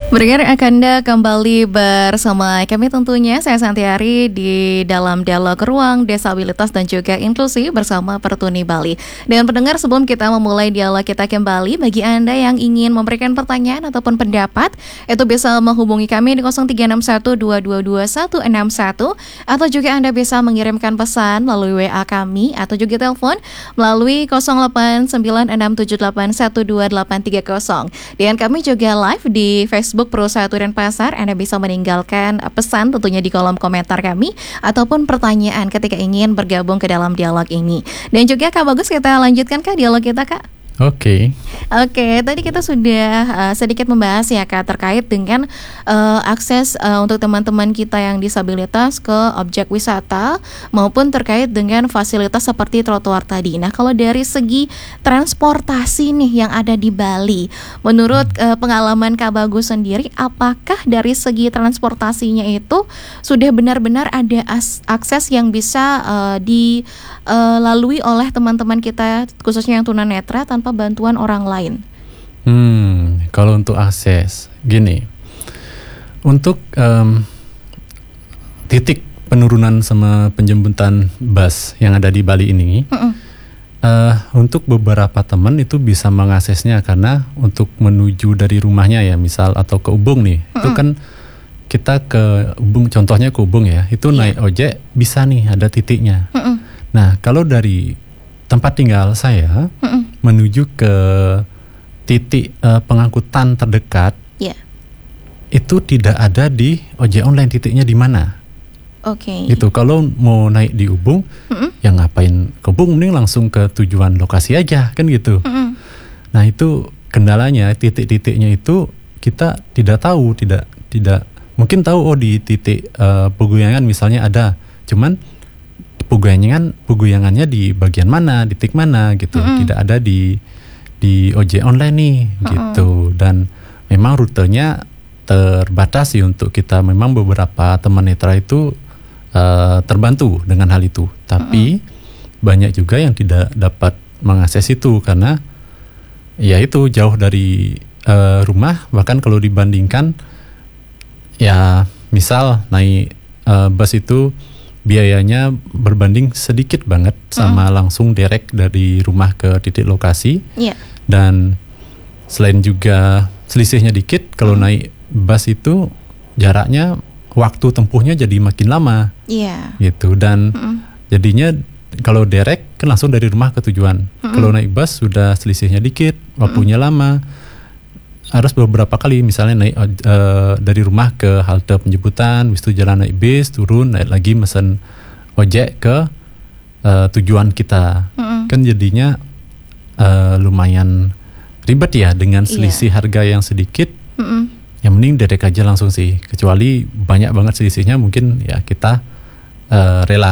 Bergerak Anda kembali bersama kami tentunya, saya Santiari di dalam dialog ruang disabilitas dan juga inklusi bersama Pertuni Bali. Dan pendengar, sebelum kita memulai dialog kita kembali, bagi Anda yang ingin memberikan pertanyaan ataupun pendapat, itu bisa menghubungi kami di 0361222161 atau juga Anda bisa mengirimkan pesan melalui WA kami atau juga telepon melalui 089678122830. Dan kami juga live di Facebook Perusahaan dan Pasar. Anda bisa meninggalkan pesan tentunya di kolom komentar kami ataupun pertanyaan ketika ingin bergabung ke dalam dialog ini. Dan juga Kak Bagus, kita lanjutkan Kak dialog kita Kak. Oke, tadi kita sudah sedikit membahas ya Kak terkait dengan akses untuk teman-teman kita yang disabilitas ke objek wisata maupun terkait dengan fasilitas seperti trotoar tadi. Nah, kalau dari segi transportasi nih yang ada di Bali, menurut pengalaman Kak Bagus sendiri, apakah dari segi transportasinya itu sudah benar-benar ada akses yang bisa dilalui oleh teman-teman kita khususnya yang tunanetra tanpa bantuan orang lain? Kalau untuk akses, gini, untuk titik penurunan sama penjemputan bus yang ada di Bali ini, untuk beberapa teman itu bisa mengaksesnya karena untuk menuju dari rumahnya ya, misal atau ke Ubung nih, itu kan kita ke Ubung, contohnya ke Ubung ya, itu naik ojek bisa nih ada titiknya. Nah, kalau dari tempat tinggal saya menuju ke titik pengangkutan terdekat, itu tidak ada di ojek online titiknya di mana. Itu kalau mau naik di Ubung, ya ngapain ke Ubung, mending langsung ke tujuan lokasi aja kan gitu. Nah, itu kendalanya, titik-titiknya itu kita tidak tahu, tidak mungkin tahu di titik peguyangan misalnya ada, cuman peguyangannya di bagian mana, di titik mana gitu, tidak ada di ojek online nih gitu. Dan memang rutenya terbatas sih untuk kita, memang beberapa teman netra itu terbantu dengan hal itu, tapi banyak juga yang tidak dapat mengakses itu karena ya itu jauh dari rumah. Bahkan kalau dibandingkan ya misal naik bus itu biayanya berbanding sedikit banget sama langsung direct dari rumah ke titik lokasi. Dan selain juga selisihnya dikit, kalau naik bus itu jaraknya, waktu tempuhnya jadi makin lama gitu. Dan jadinya kalau direct kan langsung dari rumah ke tujuan. Kalau naik bus sudah selisihnya dikit, waktunya lama, harus beberapa kali misalnya naik dari rumah ke halte penjemputan, habis itu jalan naik bis, turun, naik lagi mesen ojek ke tujuan kita. Kan jadinya lumayan ribet ya dengan selisih harga yang sedikit. Yang mending dedek aja langsung sih, kecuali banyak banget selisihnya mungkin ya kita rela.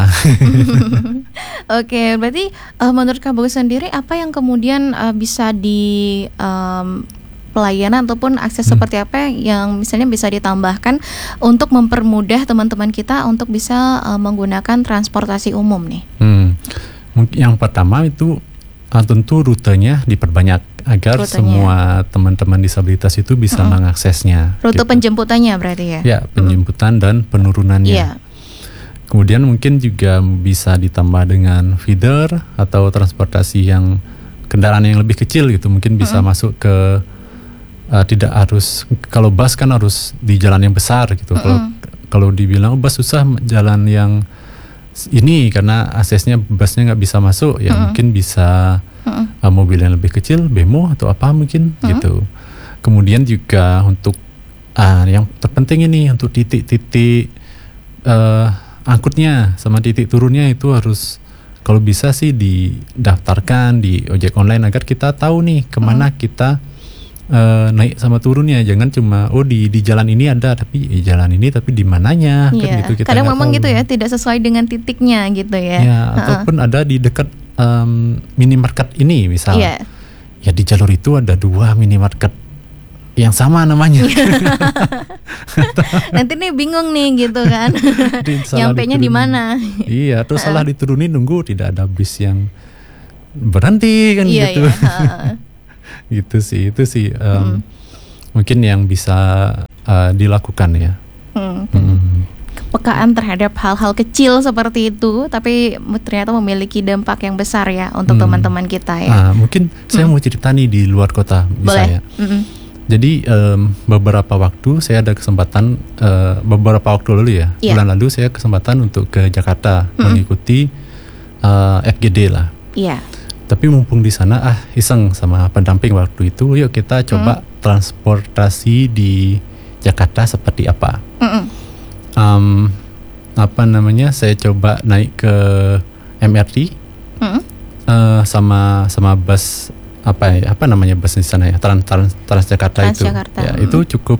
Berarti menurut Kak Bagus sendiri, apa yang kemudian bisa di pelayanan ataupun akses seperti apa yang misalnya bisa ditambahkan untuk mempermudah teman-teman kita untuk bisa menggunakan transportasi umum nih? Yang pertama itu tentu rutenya diperbanyak agar semua teman-teman disabilitas itu bisa mengaksesnya. Rute gitu. Penjemputannya berarti ya? Ya, penjemputan dan penurunannya. Kemudian mungkin juga bisa ditambah dengan feeder atau transportasi yang kendaraan yang lebih kecil gitu, mungkin bisa masuk ke tidak harus, kalau bus kan harus di jalan yang besar gitu. Kalau dibilang bus susah jalan yang ini karena aksesnya busnya nggak bisa masuk, ya mungkin bisa mobil yang lebih kecil, bemo atau apa mungkin gitu. Kemudian juga untuk yang terpenting ini untuk titik-titik angkutnya sama titik turunnya itu harus kalau bisa sih didaftarkan di ojek online agar kita tahu nih kemana kita naik sama turunnya. Jangan cuma di jalan ini ada, tapi jalan ini tapi di mananya kan gitu, kita kadang memang tahu. Gitu ya, tidak sesuai dengan titiknya gitu ya. Ataupun ada di dekat minimarket ini misal. Ya di jalur itu ada 2 minimarket yang sama namanya. Nanti nih bingung nih gitu kan. Nyampenya di mana? Iya, terus salah diturunin, nunggu tidak ada bis yang berhenti kan gitu. Gitu sih, itu sih mungkin yang bisa dilakukan ya. Kepekaan terhadap hal-hal kecil seperti itu, tapi ternyata memiliki dampak yang besar ya untuk teman-teman kita ya. Nah, mungkin saya mau cerita nih di luar kota misalnya. Jadi beberapa waktu saya ada kesempatan, beberapa waktu lalu ya, bulan lalu saya kesempatan untuk ke Jakarta mengikuti FGD lah. Iya. Tapi mumpung di sana iseng sama pendamping waktu itu, yuk kita coba transportasi di Jakarta seperti apa. Saya coba naik ke MRT sama bus apa namanya bus di sana ya, Transjakarta itu. Ya, itu cukup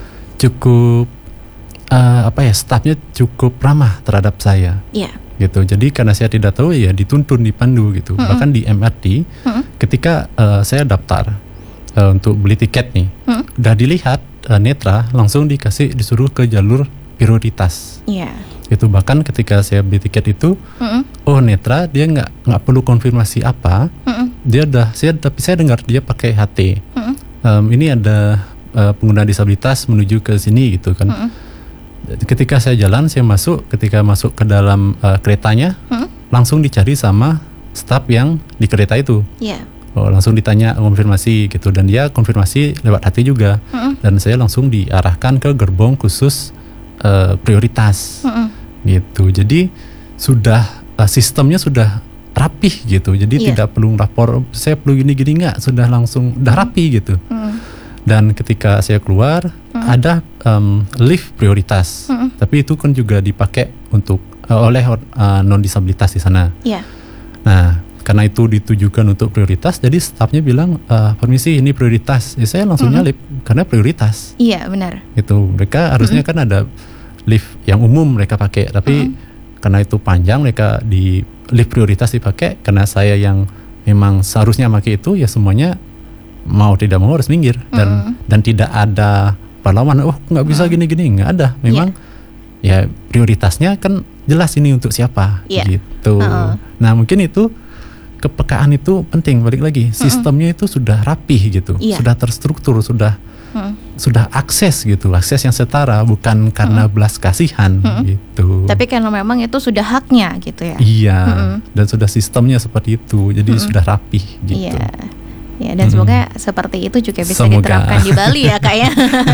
stafnya cukup ramah terhadap saya. Iya. Gitu. Jadi karena saya tidak tahu ya dituntun, dipandu gitu. Bahkan di MRT ketika saya daftar untuk beli tiket nih, udah dilihat netra, langsung disuruh ke jalur prioritas. Iya. Itu bahkan ketika saya beli tiket itu, netra dia nggak perlu konfirmasi apa, tapi saya dengar dia pakai HT. Ini ada pengguna disabilitas menuju ke sini gitu kan. Ketika saya jalan, ketika masuk ke dalam keretanya, langsung dicari sama staf yang di kereta itu. Yeah. Langsung ditanya konfirmasi gitu, dan dia konfirmasi lewat HT juga. Dan saya langsung diarahkan ke gerbong khusus prioritas gitu. Jadi sudah sistemnya sudah rapih gitu. Jadi tidak perlu lapor saya perlu gini-gini, nggak, sudah langsung udah rapi gitu. Dan ketika saya keluar ada lift prioritas, tapi itu kan juga dipakai untuk oleh non disabilitas di sana. Nah, karena itu ditujukan untuk prioritas, jadi stafnya bilang permisi ini prioritas. Ya, saya langsung nyalip karena prioritas. Iya, benar. Itu mereka harusnya kan ada lift yang umum mereka pakai, tapi karena itu panjang, mereka di lift prioritas dipakai. Karena saya yang memang seharusnya pakai itu, ya semuanya mau tidak mau harus minggir, dan tidak ada pahlawan. Nggak bisa gini-gini, nggak ada. Memang ya prioritasnya kan jelas ini untuk siapa gitu. Nah, mungkin itu kepekaan itu penting. Balik lagi, sistemnya itu sudah rapih gitu, sudah terstruktur, sudah akses gitu, akses yang setara, bukan karena belas kasihan gitu. Tapi karena memang itu sudah haknya gitu ya. Iya, dan sudah sistemnya seperti itu, jadi sudah rapih gitu. Iya. Ya, dan semoga seperti itu juga bisa diterapkan di Bali ya Kak ya.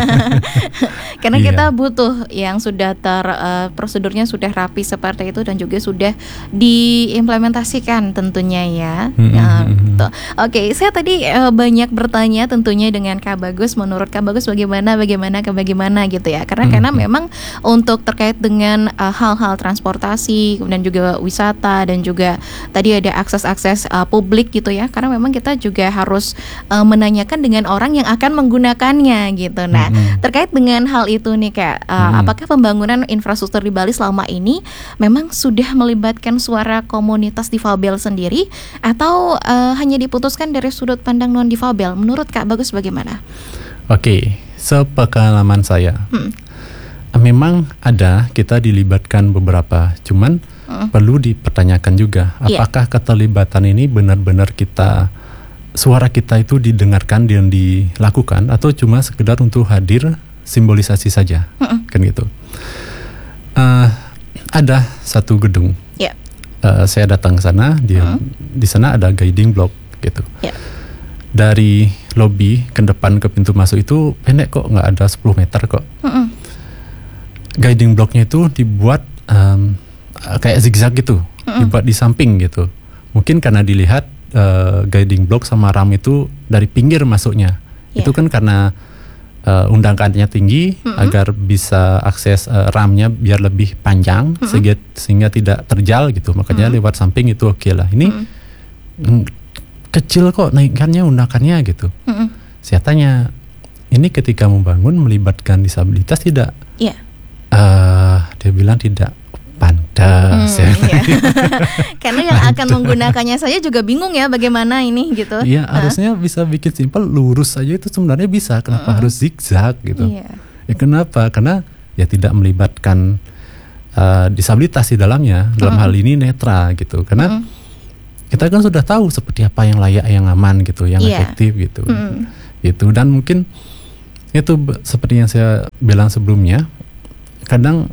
Karena kita butuh yang sudah prosedurnya sudah rapi seperti itu, dan juga sudah diimplementasikan tentunya ya. Oke, saya tadi banyak bertanya tentunya dengan Kak Bagus. Menurut Kak Bagus bagaimana gitu ya. Karena memang untuk terkait dengan hal-hal transportasi, kemudian juga wisata, dan juga tadi ada akses publik gitu ya. Karena memang kita juga harus menanyakan dengan orang yang akan menggunakannya gitu. Nah, terkait dengan hal itu nih Kak, apakah pembangunan infrastruktur di Bali selama ini memang sudah melibatkan suara komunitas difabel sendiri, atau hanya diputuskan dari sudut pandang non difabel? Menurut Kak Bagus bagaimana? Oke, sepengalaman saya, memang ada, kita dilibatkan beberapa, cuman perlu dipertanyakan juga apakah keterlibatan ini benar-benar suara kita itu didengarkan dan dilakukan, atau cuma sekedar untuk hadir simbolisasi saja, kan gitu. Ada satu gedung, saya datang ke sana, di sana ada guiding block gitu. Dari lobi ke depan ke pintu masuk itu pendek kok, nggak ada 10 meter kok. Guiding blocknya itu dibuat kayak zigzag gitu, dibuat di samping gitu. Mungkin karena dilihat guiding block sama ram itu dari pinggir masuknya. Itu kan karena undangannya tinggi, agar bisa akses ramnya biar lebih panjang, sehingga tidak terjal gitu. Makanya lewat samping itu oke lah. Ini kecil kok naikannya, undangannya gitu. Saya tanya, ini ketika membangun melibatkan disabilitas tidak? Dia bilang tidak. Pantas ya. Karena yang akan menggunakannya saya juga bingung ya bagaimana ini gitu. Iya, harusnya bisa bikin simpel, lurus saja itu sebenarnya bisa. Kenapa harus zigzag gitu? Ya kenapa? Karena ya tidak melibatkan disabilitas di dalamnya. Dalam hal ini netra gitu. Karena kita kan sudah tahu seperti apa yang layak, yang aman gitu, yang efektif gitu. Gitu. Dan mungkin Itu seperti yang saya bilang sebelumnya, kadang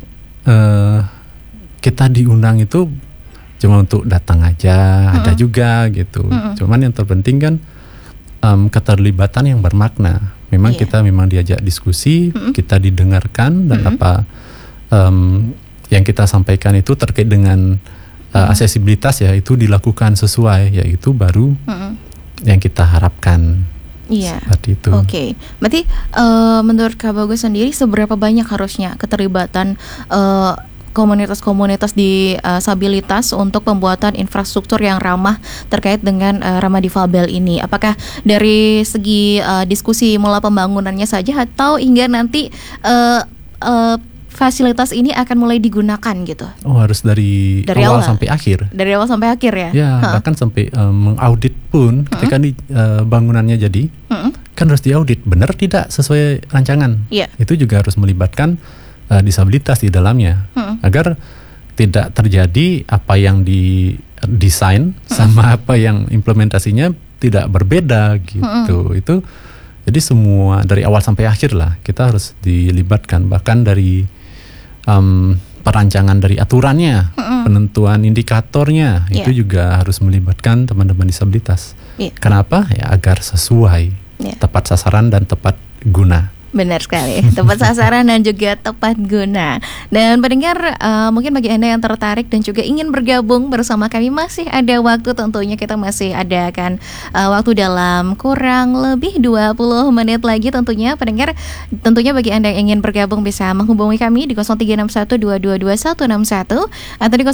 kita diundang itu cuma untuk datang aja, ada juga gitu. Cuman yang terpenting kan keterlibatan yang bermakna. Memang kita memang diajak diskusi, kita didengarkan, dan apa yang kita sampaikan itu terkait dengan aksesibilitas ya, itu dilakukan sesuai, yaitu baru yang kita harapkan. Iya. Seperti itu. Oke. Berarti menurut Kak Bagus sendiri seberapa banyak harusnya keterlibatan komunitas-komunitas disabilitas untuk pembuatan infrastruktur yang ramah terkait dengan ramah difabel ini? Apakah dari segi diskusi mula pembangunannya saja, atau hingga nanti fasilitas ini akan mulai digunakan gitu? Oh, harus dari awal sampai akhir. Dari awal sampai akhir ya? Ya, bahkan sampai mengaudit pun ketika bangunannya jadi, kan harus diaudit benar tidak sesuai rancangan. Itu juga harus melibatkan disabilitas di dalamnya, agar tidak terjadi apa yang didesain sama apa yang implementasinya tidak berbeda gitu. Itu jadi semua dari awal sampai akhir lah kita harus dilibatkan, bahkan dari perancangan dari aturannya, penentuan indikatornya, itu juga harus melibatkan teman-teman disabilitas. Kenapa? Ya agar sesuai, tepat sasaran dan tepat guna. Benar sekali, tepat sasaran dan juga tepat guna. Dan pendengar, mungkin bagi Anda yang tertarik dan juga ingin bergabung bersama kami, masih ada waktu, tentunya kita masih ada kan waktu dalam kurang lebih 20 menit lagi tentunya. Pendengar, tentunya bagi Anda yang ingin bergabung bisa menghubungi kami di 0361222161 atau di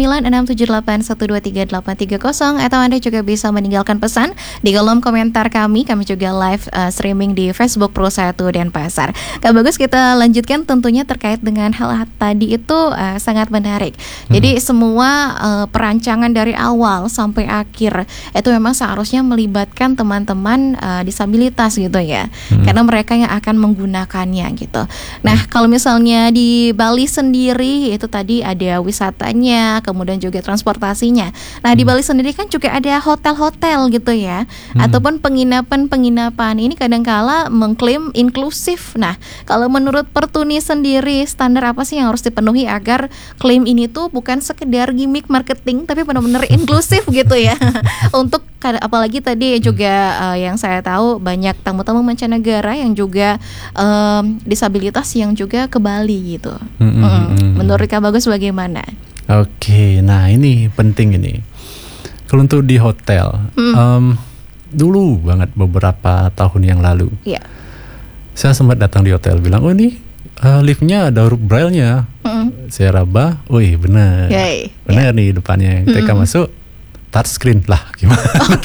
089678123830, atau Anda juga bisa meninggalkan pesan di kolom komentar kami juga live streaming di Facebook Pro 1 Denpasar. Kak Bagus, kita lanjutkan tentunya terkait dengan hal tadi itu sangat menarik. Jadi semua perancangan dari awal sampai akhir itu memang seharusnya melibatkan teman-teman disabilitas gitu ya, karena mereka yang akan menggunakannya gitu. Nah, kalau misalnya di Bali sendiri itu tadi ada wisatanya, kemudian juga transportasinya. Nah, di Bali sendiri kan juga ada hotel-hotel gitu ya, ataupun penginapan-penginapan. Ini kadangkala mengklaim inklusif. Nah, kalau menurut Pertuni sendiri, standar apa sih yang harus dipenuhi agar klaim ini tuh bukan sekedar gimmick marketing, tapi benar-benar inklusif gitu ya? Untuk apalagi tadi juga yang saya tahu banyak tamu-tamu mancanegara yang juga disabilitas yang juga ke Bali gitu. Menurut Kak Bagus bagaimana? Oke, nah ini penting ini. Kalau untuk di hotel, dulu banget beberapa tahun yang lalu. Saya sempat datang di hotel, bilang, oh ini liftnya ada huruf braille-nya. Saya raba, wih benar, benar nih depannya. Ketika masuk, touchscreen lah, gimana?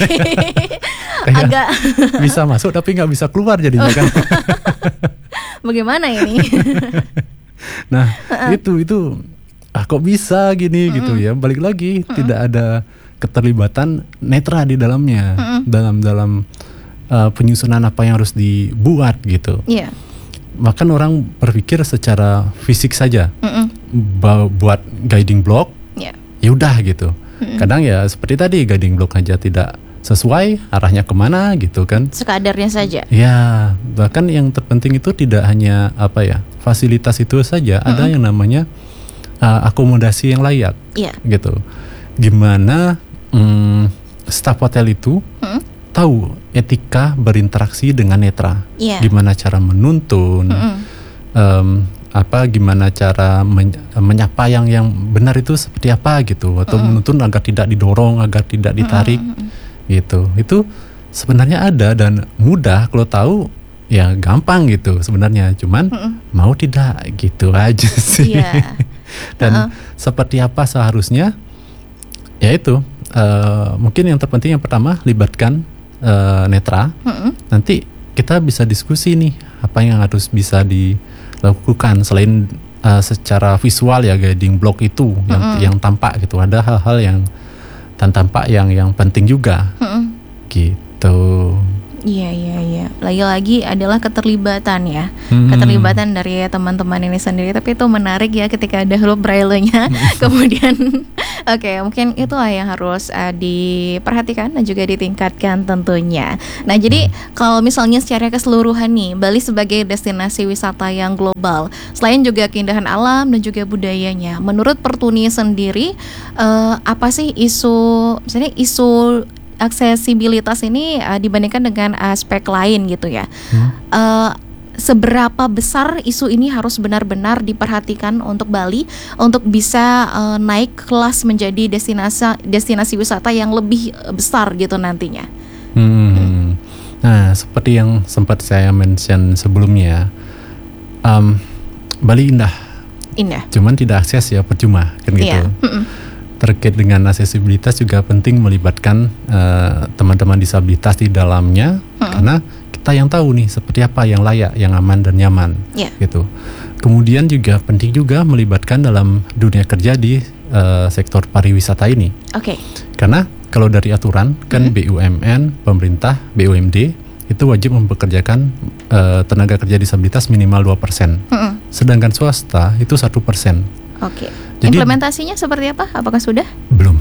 Agak bisa masuk tapi nggak bisa keluar jadinya kan. Bagaimana ini? Nah itu kok bisa gini gitu ya. Balik lagi tidak ada keterlibatan netra di dalamnya, dalam penyusunan apa yang harus dibuat gitu. Bahkan orang berpikir secara fisik saja, buat guiding block, ya udah gitu. Kadang ya seperti tadi, guiding block aja tidak sesuai arahnya kemana gitu kan. Sekadarnya saja. Ya, bahkan yang terpenting itu tidak hanya fasilitas itu saja, ada yang namanya akomodasi yang layak, gitu. Gimana staf hotel itu tahu etika berinteraksi dengan netra, gimana cara menuntun, gimana cara menyapa yang benar itu seperti apa gitu, atau menuntun agar tidak didorong, agar tidak ditarik, gitu. Itu sebenarnya ada dan mudah kalau tahu, ya gampang gitu sebenarnya, cuman mau tidak gitu aja sih. Dan seperti apa seharusnya, ya itu mungkin yang terpenting yang pertama libatkan netra. Nanti kita bisa diskusi nih apa yang harus bisa dilakukan selain secara visual ya, guiding block itu yang tampak gitu. Ada hal-hal yang tampak yang penting juga gitu. Iya. Lagi-lagi adalah keterlibatan ya, keterlibatan dari teman-teman ini sendiri. Tapi itu menarik ya ketika ada huruf braille-nya. Kemudian, oke, mungkin itulah yang harus diperhatikan dan juga ditingkatkan tentunya. Nah, jadi kalau misalnya secara keseluruhan nih, Bali sebagai destinasi wisata yang global, selain juga keindahan alam dan juga budayanya, menurut Pertuni sendiri, apa sih misalnya isu aksesibilitas ini dibandingkan dengan aspek lain gitu ya. Seberapa besar isu ini harus benar-benar diperhatikan untuk Bali untuk bisa naik kelas menjadi destinasi wisata yang lebih besar gitu nantinya. Nah, seperti yang sempat saya mention sebelumnya, Bali indah. Cuman tidak akses ya, percuma kan gitu. Terkait dengan aksesibilitas juga penting melibatkan teman-teman disabilitas di dalamnya, karena kita yang tahu nih seperti apa yang layak, yang aman dan nyaman, gitu. Kemudian juga penting juga melibatkan dalam dunia kerja di sektor pariwisata ini. Karena kalau dari aturan kan BUMN, pemerintah, BUMD itu wajib mempekerjakan tenaga kerja disabilitas minimal 2%. Sedangkan swasta itu 1%. Jadi, implementasinya seperti apa? Apakah sudah? Belum.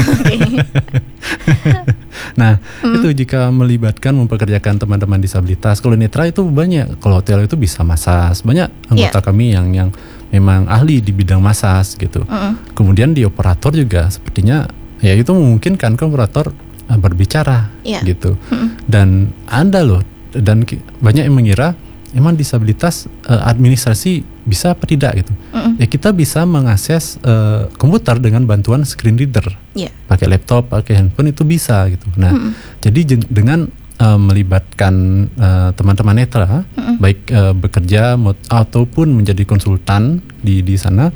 Nah, itu jika melibatkan mempekerjakan teman-teman disabilitas. Kalau netra itu banyak. Kalau hotel itu bisa massage. Banyak anggota kami yang memang ahli di bidang massage gitu. Kemudian di operator juga sepertinya ya itu memungkinkan kan operator berbicara gitu. Dan ada loh, dan banyak yang mengira emang disabilitas administrasi bisa apa tidak gitu. Ya kita bisa mengakses komputer dengan bantuan screen reader. Pakai laptop, pakai handphone itu bisa gitu. Nah, jadi dengan melibatkan teman-teman netra, baik bekerja ataupun menjadi konsultan di sana,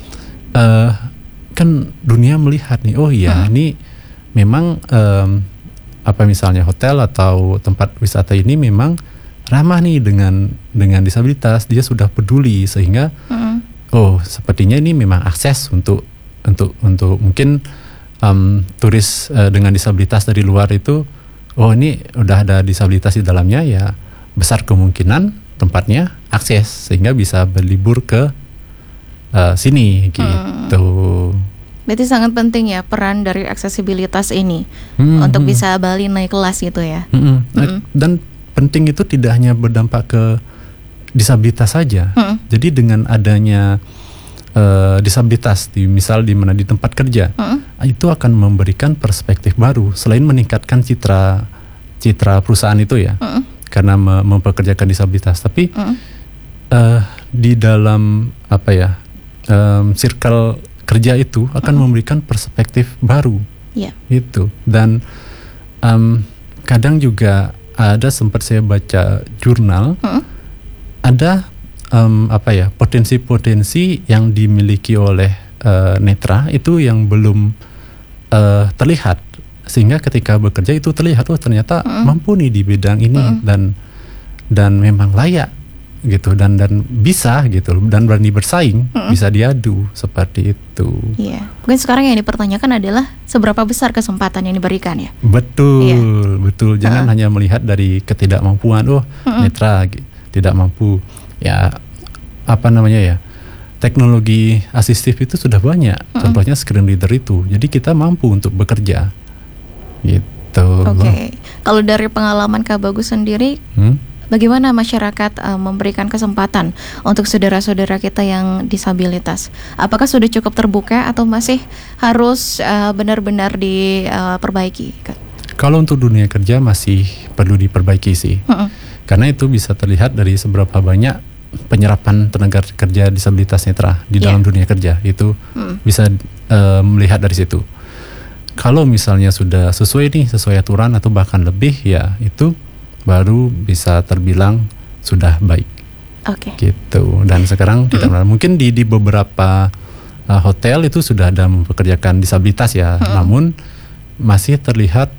kan dunia melihat nih, oh iya ini memang apa misalnya hotel atau tempat wisata ini memang ramah nih dengan disabilitas, dia sudah peduli sehingga oh sepertinya ini memang akses untuk mungkin turis dengan disabilitas dari luar itu, oh ini udah ada disabilitas di dalamnya, ya besar kemungkinan tempatnya akses sehingga bisa berlibur ke sini gitu. Berarti sangat penting ya peran dari aksesibilitas ini untuk bisa Bali naik kelas gitu ya. Dan penting itu tidak hanya berdampak ke disabilitas saja. Jadi dengan adanya disabilitas misal di mana di tempat kerja, itu akan memberikan perspektif baru selain meningkatkan citra perusahaan itu ya, karena mempekerjakan disabilitas. Tapi di dalam apa ya circle kerja itu akan memberikan perspektif baru, itu. Dan kadang juga ada sempat saya baca jurnal, ada potensi-potensi yang dimiliki oleh netra itu yang belum terlihat, sehingga ketika bekerja itu terlihat, oh ternyata mampu nih di bidang ini dan memang layak gitu, dan bisa gitu, dan berani bersaing, bisa diadu seperti itu. Iya. Mungkin sekarang yang dipertanyakan adalah seberapa besar kesempatan yang diberikan ya. Betul. Jangan hanya melihat dari ketidakmampuan, netra tidak mampu. Ya apa namanya ya, teknologi asistif itu sudah banyak. Contohnya screen reader itu. Jadi kita mampu untuk bekerja. Gitu. Kalau dari pengalaman Kak Bagus sendiri, bagaimana masyarakat memberikan kesempatan untuk saudara-saudara kita yang disabilitas? Apakah sudah cukup terbuka atau masih harus benar-benar diperbaiki? Kalau untuk dunia kerja masih perlu diperbaiki sih. Karena itu bisa terlihat dari seberapa banyak penyerapan tenaga kerja disabilitas netra di dalam dunia kerja. Itu bisa melihat dari situ. Kalau misalnya sudah sesuai aturan atau bahkan lebih, ya itu baru bisa terbilang sudah baik. Gitu. Dan sekarang tidak mungkin di beberapa hotel itu sudah ada mempekerjakan disabilitas ya, namun masih terlihat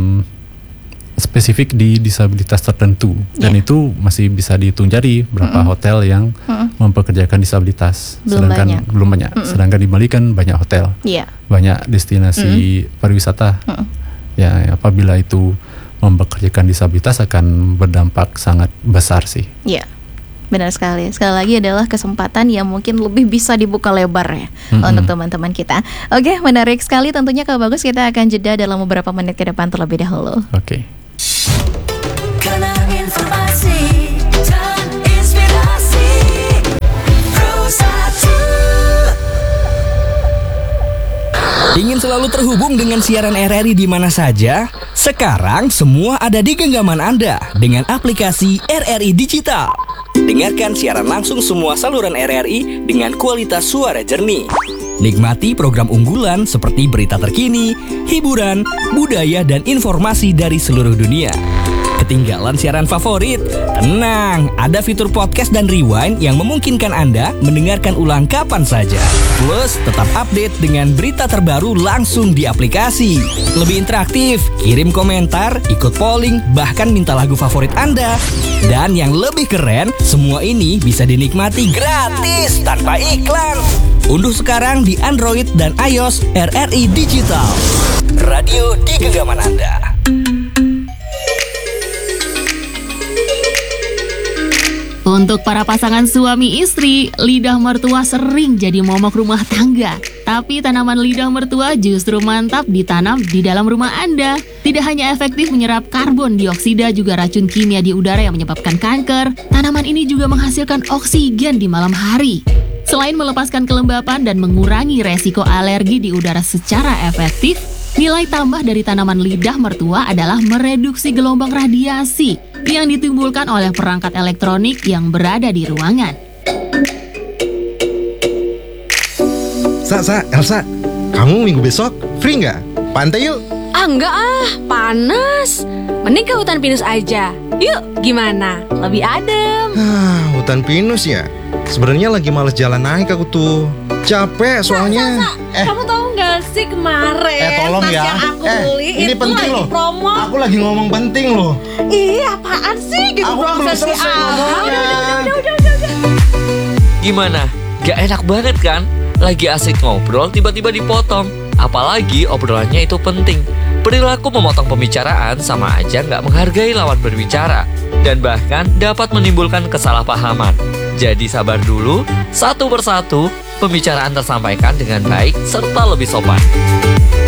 spesifik di disabilitas tertentu, dan itu masih bisa dihitung jari berapa hotel yang mempekerjakan disabilitas. Belum banyak. Sedangkan di Bali kan banyak hotel, banyak destinasi pariwisata. Ya apabila itu mempekerjakan disabilitas akan berdampak sangat besar sih. Iya, benar sekali. Sekali lagi adalah kesempatan yang mungkin lebih bisa dibuka lebar ya untuk teman-teman kita. Oke, menarik sekali tentunya Kak Bagus. Kita akan jeda dalam beberapa menit ke depan terlebih dahulu. Oke. Karena informasi dan inspirasi Pro 1. Ingin selalu terhubung dengan siaran RRI di mana saja? Sekarang semua ada di genggaman Anda dengan aplikasi RRI Digital. Dengarkan siaran langsung semua saluran RRI dengan kualitas suara jernih. Nikmati program unggulan seperti berita terkini, hiburan, budaya, dan informasi dari seluruh dunia. Ketinggalan siaran favorit? Tenang, ada fitur podcast dan rewind yang memungkinkan Anda mendengarkan ulang kapan saja. Plus, tetap update dengan berita terbaru langsung di aplikasi. Lebih interaktif, kirim komentar, ikut polling, bahkan minta lagu favorit Anda. Dan yang lebih keren, semua ini bisa dinikmati gratis tanpa iklan. Unduh sekarang di Android dan iOS RRI Digital. Radio di genggaman Anda. Untuk para pasangan suami istri, lidah mertua sering jadi momok rumah tangga. Tapi tanaman lidah mertua justru mantap ditanam di dalam rumah Anda. Tidak hanya efektif menyerap karbon dioksida, juga racun kimia di udara yang menyebabkan kanker. Tanaman ini juga menghasilkan oksigen di malam hari. Selain melepaskan kelembapan dan mengurangi resiko alergi di udara secara efektif, nilai tambah dari tanaman lidah mertua adalah mereduksi gelombang radiasi yang ditimbulkan oleh perangkat elektronik yang berada di ruangan. Elsa, kamu minggu besok free nggak? Pantai yuk. Enggak panas. Mending ke hutan pinus aja. Yuk, gimana? Lebih adem. Hutan pinus ya? Sebenarnya lagi males jalan naik aku tuh. Capek soalnya. Kamu tahu nggak sih kemarin Tolong tas ya. yang aku beli Ini itu penting lagi loh. promo. Aku lagi ngomong penting loh. Ih, apaan sih? Gitu Aku belum selesai ngomongnya. Udah. Gimana? Gak enak banget kan? Lagi asik ngobrol tiba-tiba dipotong. Apalagi obrolannya itu penting. Perilaku memotong pembicaraan sama aja gak menghargai lawan berbicara. Dan bahkan dapat menimbulkan kesalahpahaman. Jadi sabar dulu, satu persatu pembicaraan tersampaikan dengan baik serta lebih sopan.